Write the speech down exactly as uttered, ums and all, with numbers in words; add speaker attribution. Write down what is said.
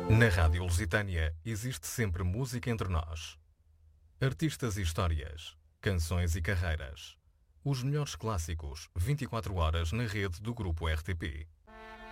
Speaker 1: Na Rádio Lusitânia existe sempre música entre nós. Artistas e histórias, canções e carreiras. Os melhores clássicos, vinte e quatro horas na rede do Grupo R T P.